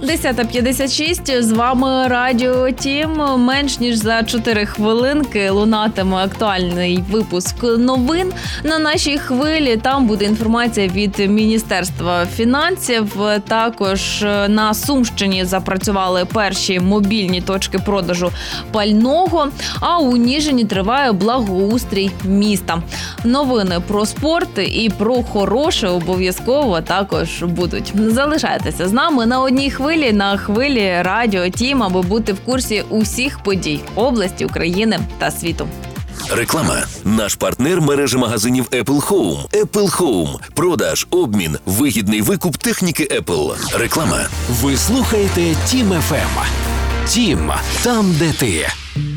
10:56, з вами Радіо Тім. Менш ніж за 4 хвилинки лунатиме актуальний випуск новин на нашій хвилі. Там буде інформація від Міністерства фінансів. Також на Сумщині запрацювали перші мобільні точки продажу пального, а у Ніжині триває благоустрій міста. Новини про спорт і про хороше обов'язково також будуть. Залишайтеся з нами на одній хвилі, на хвилі Радіо Тім, аби бути в курсі усіх подій області, України та світу. Реклама. Наш партнер – мережа магазинів Apple Home. Apple Home. Продаж, обмін, вигідний викуп техніки Apple. Реклама. Ви слухаєте Тім ФМ. Тім – там, де ти.